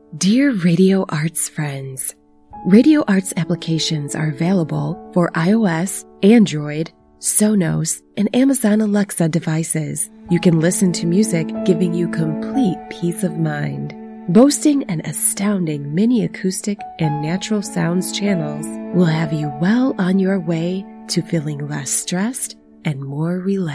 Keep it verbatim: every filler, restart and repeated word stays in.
Dear Radio Arts friends, Radio Arts applications are available for iOS, Android, Sonos, and Amazon Alexa devices. You can listen to music giving you complete peace of mind. Boasting an astounding mini acoustic and natural sounds channels will have you well on your way to feeling less stressed and more relaxed.